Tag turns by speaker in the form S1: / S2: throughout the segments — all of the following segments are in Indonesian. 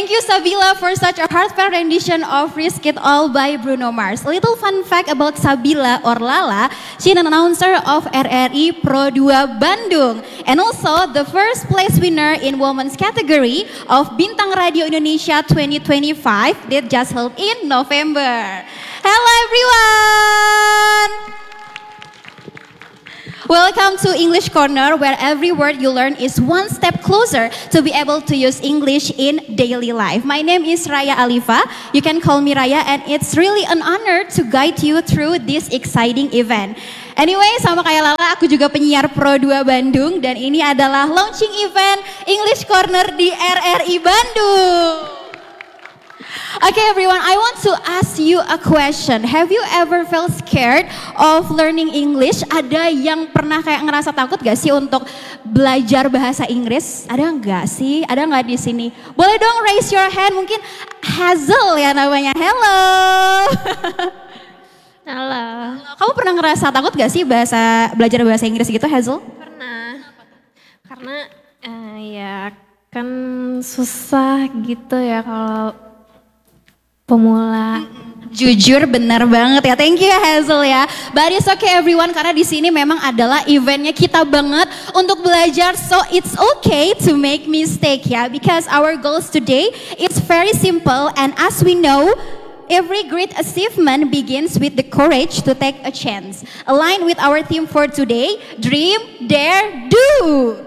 S1: Thank you Sabila for such a heartfelt rendition of Risk It All by Bruno Mars. A little fun fact about Sabila or Lala, she's an announcer of RRI Pro 2 Bandung and also the first place winner in women's category of Bintang Radio Indonesia 2025 that just held in November. Hello everyone! Welcome to English Corner, where every word you learn is one step closer to be able to use English in daily life. My name is Raya Alifa. You can call me Raya, and it's really an honor to guide you through this exciting event. Anyway, sama kayak Lala, aku juga penyiar Pro 2 Bandung, dan ini adalah launching event English Corner di RRI Bandung. Okay everyone, I want to ask you a question. Have you ever felt scared of learning English? Ada yang pernah kayak ngerasa takut gak sih untuk belajar bahasa Inggris? Ada nggak sih? Ada nggak di sini? Boleh dong raise your hand. Mungkin Hazel ya namanya. Hello.
S2: Halo.
S1: Kamu pernah ngerasa takut gak sih belajar bahasa Inggris gitu, Hazel?
S2: Pernah. Karena ya kan susah gitu ya kalau pemula.
S1: Jujur benar banget ya. Thank you ya Hazel ya. But it's okay everyone, karena di sini memang adalah eventnya kita banget untuk belajar. So it's okay to make mistake ya. Because our goals today is very simple, and as we know, every great achievement begins with the courage to take a chance. Align with our theme for today, dream, dare, do.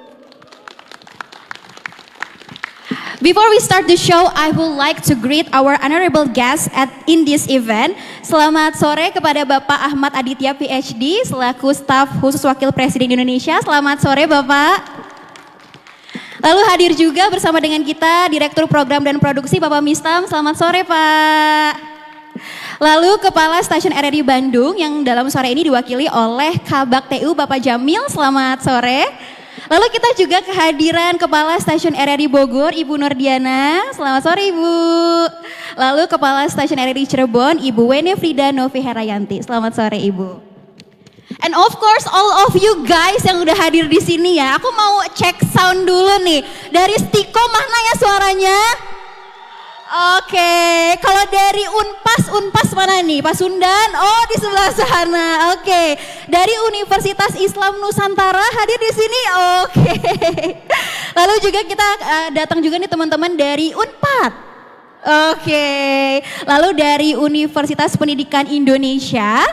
S1: Before we start the show, I would like to greet our honorable guests in this event. Selamat sore kepada Bapak Ahmad Aditya PhD selaku staf khusus Wakil Presiden Indonesia. Selamat sore Bapak. Lalu hadir juga bersama dengan kita Direktur Program dan Produksi Bapak Mistam. Selamat sore Pak. Lalu Kepala Stasiun RRI Bandung yang dalam sore ini diwakili oleh Kabak TU Bapak Jamil. Selamat sore. Lalu kita juga kehadiran Kepala Stasiun RRI Bogor, Ibu Nordiana. Selamat sore Ibu. Lalu Kepala Stasiun RRI Cirebon, Ibu Wene Frida Novi Herayanti. Selamat sore Ibu. And of course all of you guys yang udah hadir di sini ya. Aku mau cek sound dulu nih. Dari Stiko mana ya suaranya? Oke, kalau dari Unpas mana nih? Pak Sundan? Oh, di sebelah sana. Oke. Dari Universitas Islam Nusantara hadir di sini. Oke. Lalu juga kita datang juga nih teman-teman dari Unpad. Oke. Lalu dari Universitas Pendidikan Indonesia.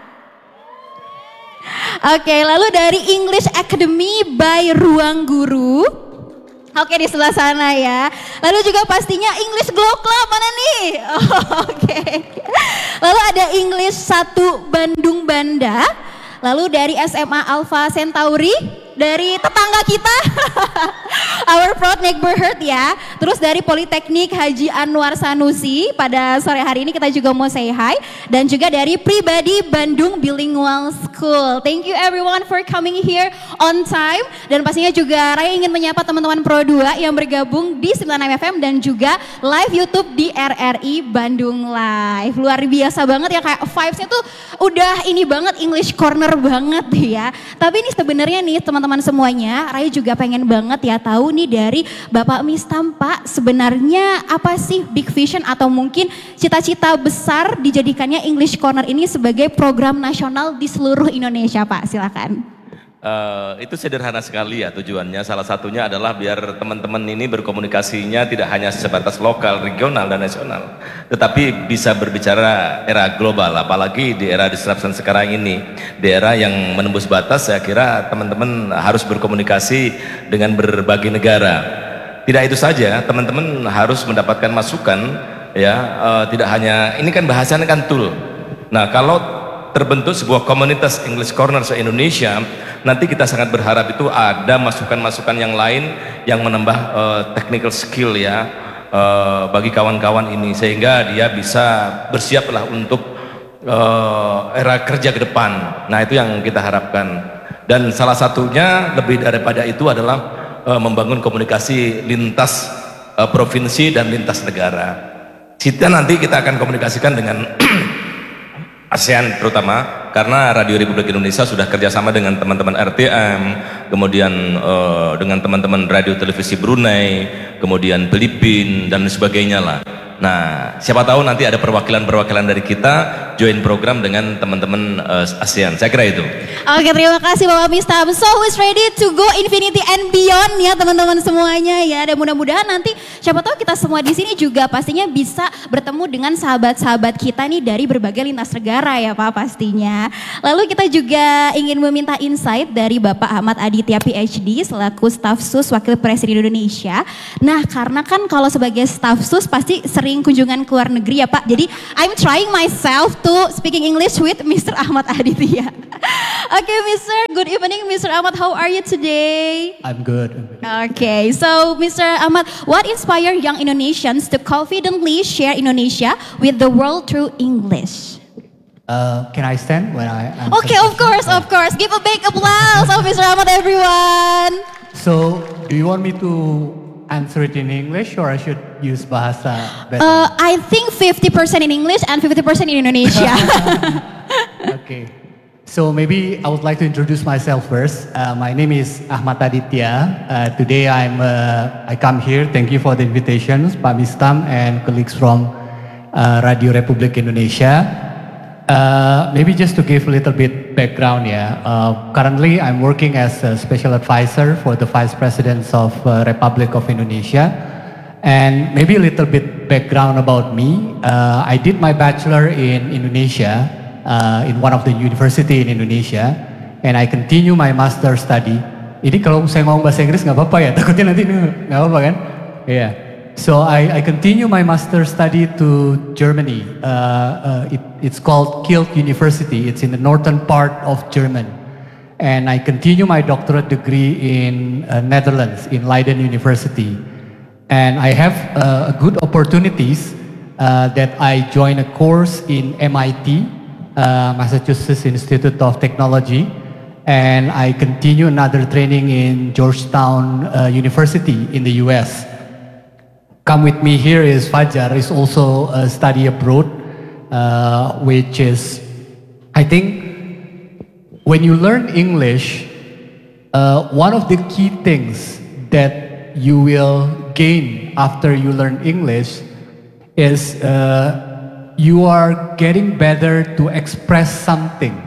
S1: Oke, lalu dari English Academy by Ruang Guru. Oke, di sebelah sana ya. Lalu juga pastinya English Glow Club mana nih? Oke. Lalu ada English 1 Bandung Banda. Lalu dari SMA Alpha Centauri, dari tetangga kita. Our proud neighborhood ya. Terus dari Politeknik Haji Anwar Sanusi, pada sore hari ini kita juga mau say hi. Dan juga dari Pribadi Bandung Bilingual School. Thank you everyone for coming here on time. Dan pastinya juga Raya ingin menyapa teman-teman Pro 2 yang bergabung di 96 FM dan juga live YouTube di RRI Bandung Live. Luar biasa banget ya, kayak vibes-nya tuh udah ini banget, English Corner banget ya. Tapi ini sebenarnya nih teman-teman semuanya, Raya juga pengen banget ya tahu nih dari Bapak Mistam, Pak, sebenarnya apa sih big vision atau mungkin cita-cita besar dijadikannya English Corner ini sebagai program nasional di seluruh Indonesia, Pak? Silakan.
S3: Itu sederhana sekali ya tujuannya. Salah satunya adalah biar teman-teman ini berkomunikasinya tidak hanya sebatas lokal, regional, dan nasional, tetapi bisa berbicara era global. Apalagi di era disruption sekarang ini, di era yang menembus batas, saya kira teman-teman harus berkomunikasi dengan berbagai negara. Tidak itu saja, teman-teman harus mendapatkan masukan ya, tidak hanya ini kan bahasanya kan tool. Nah, kalau terbentuk sebuah komunitas English Corner se-Indonesia, nanti kita sangat berharap itu ada masukan-masukan yang lain yang menambah technical skill ya bagi kawan-kawan ini, sehingga dia bisa bersiaplah untuk era kerja ke depan. Nah, itu yang kita harapkan. Dan salah satunya lebih daripada itu adalah membangun komunikasi lintas provinsi dan lintas negara. Nanti kita akan komunikasikan dengan ASEAN terutama, karena Radio Republik Indonesia sudah kerjasama dengan teman-teman RTM, kemudian dengan teman-teman radio televisi Brunei, kemudian Filipina dan sebagainya lah. Nah, siapa tahu nanti ada perwakilan-perwakilan dari kita join program dengan teman-teman ASEAN. Saya kira itu.
S1: Oke, terima kasih Bapak Mistam. So who's ready to go infinity and beyond ya teman-teman semuanya ya. Dan mudah-mudahan nanti siapa tahu kita semua di sini juga pastinya bisa bertemu dengan sahabat-sahabat kita nih dari berbagai lintas negara ya Pak pastinya. Lalu kita juga ingin meminta insight dari Bapak Ahmad Aditya PhD selaku staf sus Wakil Presiden Indonesia. Nah, karena kan kalau sebagai staf sus pasti sering kunjungan ke luar negeri ya Pak. Jadi I'm trying myself to speaking English with Mr. Ahmad Aditya. Okay, good evening Mr. Ahmad, how are you today?
S4: I'm good.
S1: Okay, so Mr. Ahmad, what inspired young Indonesians to confidently share Indonesia with the world through English?
S4: Can I stand when I'm
S1: Okay, of course. Give a big applause of Mr. Ahmad, everyone.
S4: So, do you want me to answer it in English or I should use bahasa better?
S1: I think 50% in English and 50% in Indonesia.
S4: Okay. So maybe I would like to introduce myself first. My name is Ahmad Aditya. Today I come here. Thank you for the invitations, Pak Mistam and colleagues from Radio Republik Indonesia. Maybe just to give a little bit background, currently I'm working as a special advisor for the Vice Presidents of Republic of Indonesia. And maybe a little bit background about me. I did my bachelor in Indonesia, in one of the university in Indonesia, and I continue my master study. Ini kalau saya ngomong bahasa Inggris nggak apa-apa ya? Takutnya nanti nggak apa-apa kan? Yeah. So I continue my master study to Germany. It's called Kiel University. It's in the northern part of Germany. And I continue my doctorate degree in Netherlands, in Leiden University. And I have good opportunities that I join a course in MIT, Massachusetts Institute of Technology. And I continue another training in Georgetown University in the US. Come with me here is Fajar, is also a study abroad, which is, I think, when you learn English, one of the key things that you will gain after you learn English is you are getting better to express something.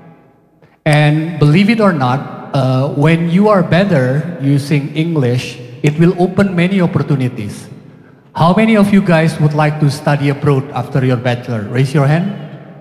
S4: And believe it or not, when you are better using English, it will open many opportunities. How many of you guys would like to study abroad after your bachelor? Raise your hand.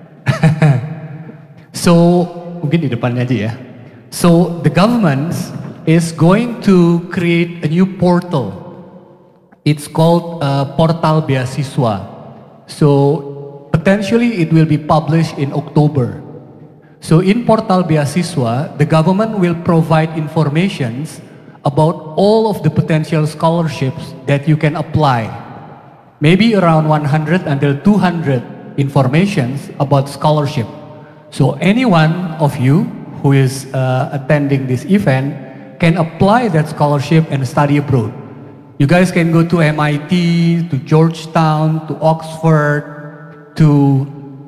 S4: So, mungkin di depan aja ya. So, the government is going to create a new portal. It's called Portal Beasiswa. So, potentially it will be published in October. So, in Portal Beasiswa, the government will provide informations about all of the potential scholarships that you can apply. Maybe around 100 until 200 informations about scholarship. So any one of you who is attending this event can apply that scholarship and study abroad. You guys can go to MIT, to Georgetown, to Oxford, to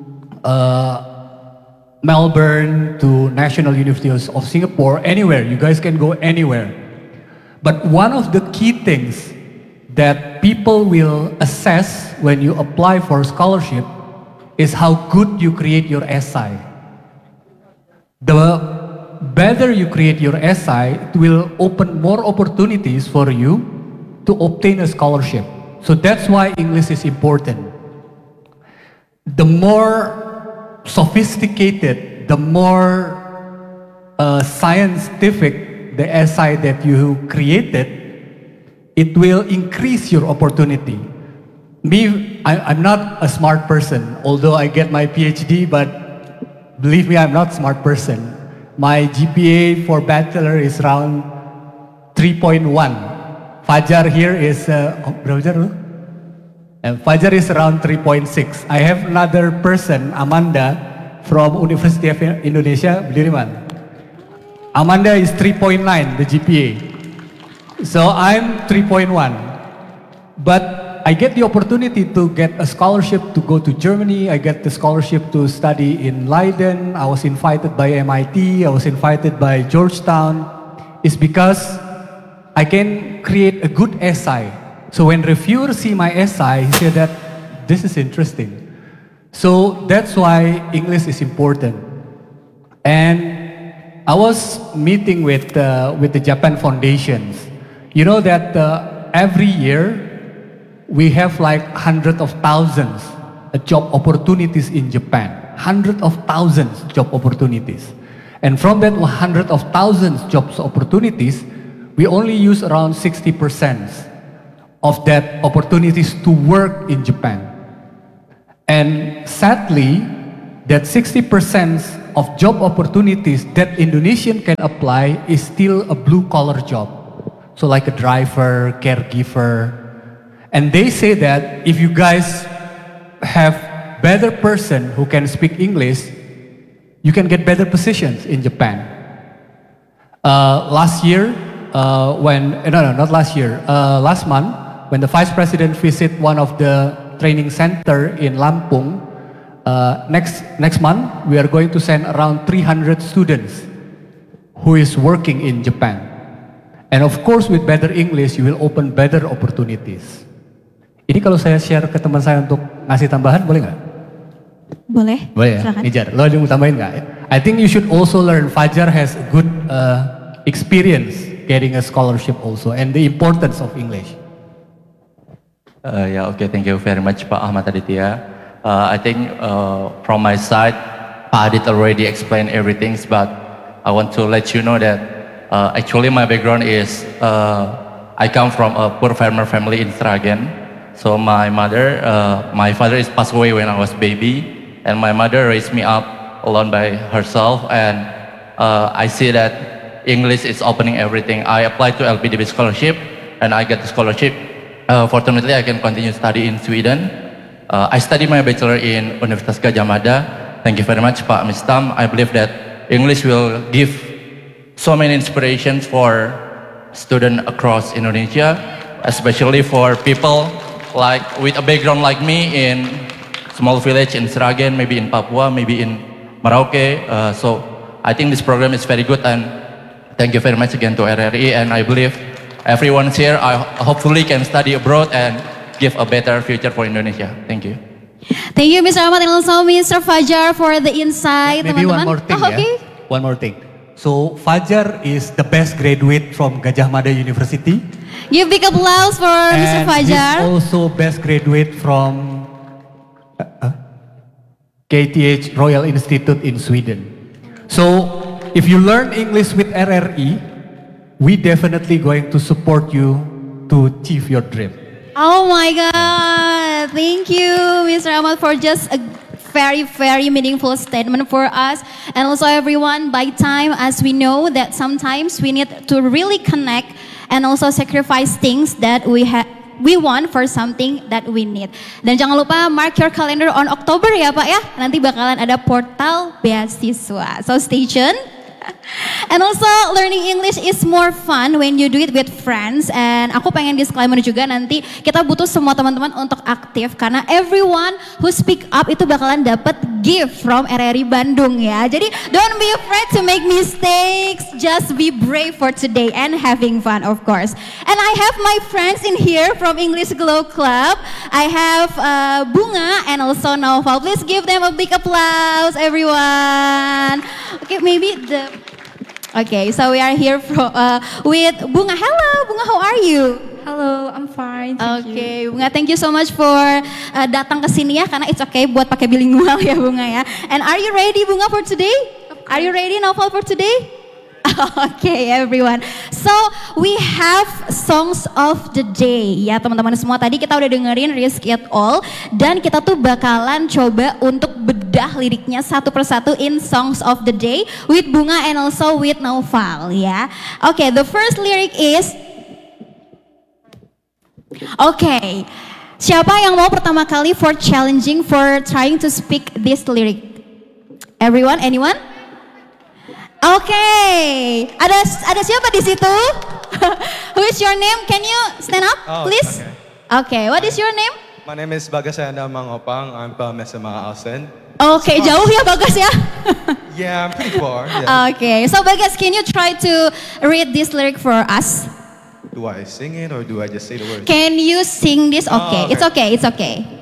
S4: Melbourne, to National University of Singapore, anywhere. You guys can go anywhere. But one of the key things that people will assess when you apply for scholarship is how good you create your essay. The better you create your essay, it will open more opportunities for you to obtain a scholarship. So that's why English is important. The more sophisticated, the more scientific the essay that you created, it will increase your opportunity. Me, I'm not a smart person, although I get my PhD, but believe me, I'm not a smart person. My GPA for bachelor is around 3.1. Fajar here is, Fajar is around 3.6. I have another person, Amanda, from University of Indonesia, berdiri mana? Amanda is 3.9, the GPA. So I'm 3.1. But I get the opportunity to get a scholarship to go to Germany. I get the scholarship to study in Leiden. I was invited by MIT. I was invited by Georgetown. It's because I can create a good essay. So when reviewers see my essay, he said that this is interesting. So that's why English is important. And I was meeting with the Japan Foundations. You know that every year we have like hundreds of thousands of job opportunities in Japan. Hundreds of thousands job opportunities. And from that hundreds of thousands jobs opportunities, we only use around 60% of that opportunities to work in Japan. And sadly, that 60% of job opportunities that Indonesian can apply is still a blue-collar job. So like a driver, caregiver. And they say that if you guys have better person who can speak English, you can get better positions in Japan. Last month, when the Vice President visited one of the training center in Lampung, next month we are going to send around 300 students who is working in Japan. And of course with better English, you will open better opportunities. Ini kalau saya share ke teman saya untuk ngasih tambahan, boleh nggak?
S1: Boleh.
S4: Boleh ya?
S1: Silakan.
S4: Nijar, lo ada yang mau tambahin nggak? I think you should also learn, Fajar has a good experience getting a scholarship also, and the importance of English.
S5: Okay, thank you very much, Pak Ahmad Aditya. I think from my side, Pak Adit already explained everything, but I want to let you know that actually my background is, I come from a poor farmer family in Sragen. So my father is passed away when I was baby, and my mother raised me up alone by herself, and I see that English is opening everything. I applied to LPDB scholarship, and I get the scholarship. Fortunately, I can continue study in Sweden. I study my bachelor in Universitas Gadjah Mada. Thank you very much, Pak Mistam. I believe that English will give so many inspirations for students across Indonesia, especially for people like with a background like me in small village in Sragen, maybe in Papua, maybe in Merauke. So I think this program is very good, and thank you very much again to RRI, and I believe everyone here hopefully can study abroad and give a better future for Indonesia. Thank you.
S1: Thank you, Mr. Ahmad, and also Mr. Fajar for the insight,
S4: Maybe
S1: teman-teman.
S4: one more thing,
S1: okay.
S4: One more thing. So Fajar is the best graduate from Gadjah Mada University.
S1: Give big applause for Mr.
S4: And
S1: Fajar.
S4: he's also best graduate from KTH Royal Institute in Sweden. So if you learn English with RRI, we definitely going to support you to achieve your dream.
S1: Oh my God. Thank you, Mr. Ahmad, for just a very, very meaningful statement for us. And also everyone, by time, as we know that sometimes we need to really connect and also sacrifice things that we want for something that we need. Dan jangan lupa mark your calendar on October ya Pak ya. Nanti bakalan ada portal beasiswa. So stay tuned. And also learning English is more fun when you do it with friends. And aku pengen disclaimer juga, nanti kita butuh semua teman-teman untuk aktif, karena everyone who speak up itu bakalan dapat gift from RRI Bandung ya. Jadi don't be afraid to make mistakes, just be brave for today and having fun of course. And I have my friends in here from English Glow Club. I have Bunga and also Naufal. Please give them a big applause everyone. Okay, Okay, so we are here with Bunga. Hello, Bunga, how are you?
S6: Halo, I'm fine. Thank you.
S1: Okay, Bunga, thank you so much for datang ke sini ya, karena it's okay buat pakai bilingual ya Bunga ya. And are you ready Bunga for today? Are you ready Naufal for today? Okay, everyone. So we have songs of the day ya teman-teman semua. Tadi kita udah dengerin Risk It All, dan kita tuh bakalan coba untuk bedah liriknya satu persatu in songs of the day with Bunga and also with Naufal ya. Okay, the first lyric is okay. Siapa yang mau pertama kali for challenging for trying to speak this lyric? Everyone, anyone? Okay, ada siapa di situ? Who is your name? Can you stand up, please? Okay, what is your name?
S7: My name is Bagasana Mangopang. I'm from SMA Alsen.
S1: Okay, jauh ya Bagas ya.
S7: Yeah, I'm pretty far. Yeah.
S1: Okay, so Bagas, can you try to read this lyric for us?
S7: Do I sing it or do I just say the words?
S1: Can you sing this? Okay,
S7: okay.
S1: it's okay, it's okay.